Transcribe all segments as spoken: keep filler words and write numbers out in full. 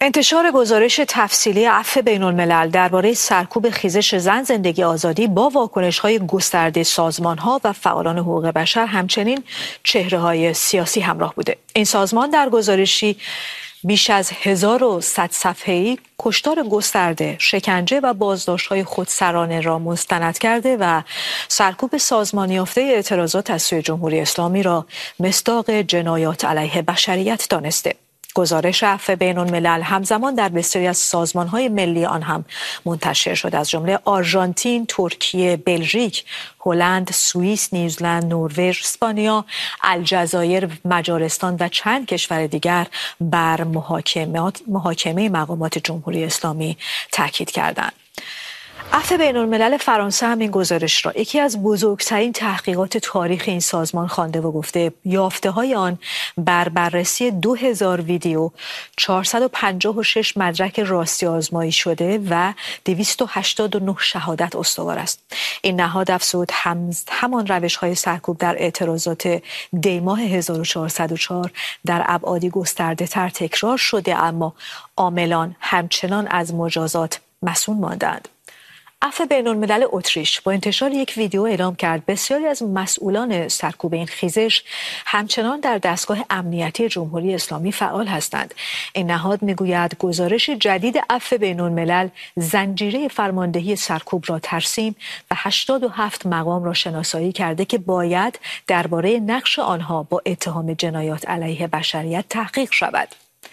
انتشار گزارش تفصیلی عفو بین‌الملل درباره سرکوب خیزش زن زندگی آزادی با واکنش‌های گسترده سازمان‌ها و فعالان حقوق بشر همچنین چهره‌های سیاسی همراه بوده. این سازمان در گزارشی بیش از هزار و صد صفحه‌ای کشتار گسترده، شکنجه و بازداشت‌های خودسرانه را مستند کرده و سرکوب سازمانی یافته اعتراضات از سوی جمهوری اسلامی را مصداق جنایات علیه بشریت دانسته. گزارش عفو بین‌الملل همزمان در بسیاری از سازمان‌های ملی آن هم منتشر شد، از جمله آرژانتین، ترکیه، بلژیک، هلند، سوئیس، نیوزلند، نروژ، اسپانیا، الجزایر، مجارستان و چند کشور دیگر بر محاکمات محاکمه مقامات جمهوری اسلامی تاکید کردند. عفو بین‌الملل فرانسه هم این گزارش را یکی از بزرگترین تحقیقات تاریخ این سازمان خوانده و گفته یافته‌های آن بر بررسی دو هزار ویدیو، چهارصد و پنجاه و شش مدرک راستی آزمایی شده و دویست و هشتاد و نه شهادت استوار است. این نهاد افزود هم همان روش‌های سرکوب در اعتراضات دی‌ماه هزار و چهارصد و چهار در ابعادی گسترده‌تر تکرار شده، اما عاملان همچنان از مجازات مصون ماندند. عفو بین‌الملل اتریش با انتشار یک ویدیو اعلام کرد بسیاری از مسئولان سرکوب این خیزش همچنان در دستگاه امنیتی جمهوری اسلامی فعال هستند. این نهاد میگوید گزارش جدید عفو بین‌الملل زنجیره فرماندهی سرکوب را ترسیم و هشتاد و هفت مقام را شناسایی کرده که باید درباره نقش آنها با اتهام جنایات علیه بشریت تحقیق شود.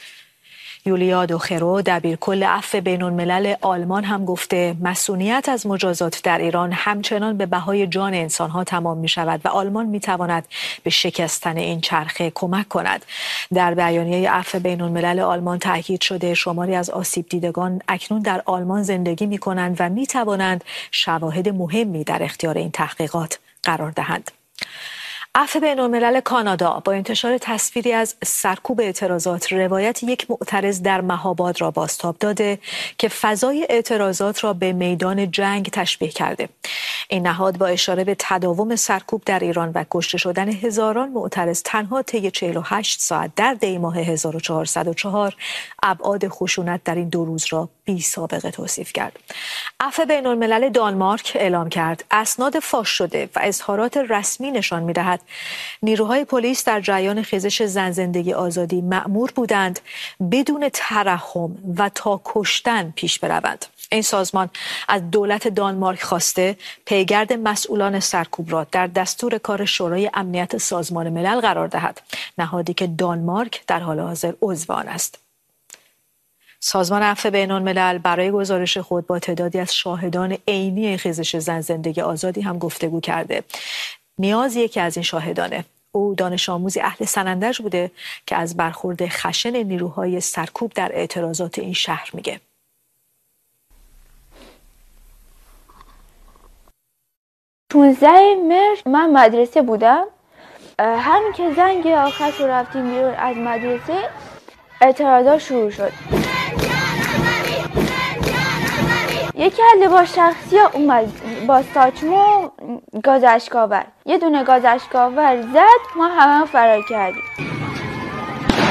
یولیا دوخرو دبیرکل عفو بین‌الملل آلمان هم گفته مسئولیت از مجازات در ایران همچنان به بهای جان انسانها تمام می شود و آلمان می تواند به شکستن این چرخه کمک کند. در بیانیه عفو بین‌الملل آلمان تاکید شده شماری از آسیب دیدگان اکنون در آلمان زندگی می کنند و می توانند شواهد مهمی در اختیار این تحقیقات قرار دهند. عفو بین‌الملل کانادا با انتشار تصویری از سرکوب اعتراضات روایت یک معترض در مهاباد را بازتاب داده که فضای اعتراضات را به میدان جنگ تشبیه کرده. این نهاد با اشاره به تداوم سرکوب در ایران و کشته شدن هزاران معترض تنها طی چهل و هشت ساعت در دی ماه هزار و چهارصد و چهار ابعاد خشونت در این دو روز را بی سابقه توصیف کرد. عفو بین‌الملل دانمارک اعلام کرد اسناد فاش شده و اظهارات رسمی نشان می‌دهد نیروهای پلیس در جریان خیزش زن زندگی آزادی مأمور بودند بدون ترحم و تا کشتن پیش بروند. این سازمان از دولت دانمارک خواسته پیگرد مسئولان سرکوب را در دستور کار شورای امنیت سازمان ملل قرار دهد، نهادی که دانمارک در حال حاضر عضو آن است. سازمان عفو بین‌الملل برای گزارش خود با تعدادی از شاهدان عینی خیزش زن زندگی آزادی هم گفتگو کرده. نیاز یکی از این شاهدانه. او دانش آموزی اهل سنندج بوده که از برخورد خشن نیروهای سرکوب در اعتراضات این شهر میگه. پانزده مهر من مدرسه بودم. همین که زنگ آخر رو رفتیم بیرون از مدرسه اعتراضات شروع شد. یکی از لباس شخصی ها اومد با ساچمه گاز اشک‌آور، یه دونه گاز اشک‌آور زد، ما همه فرار کردیم.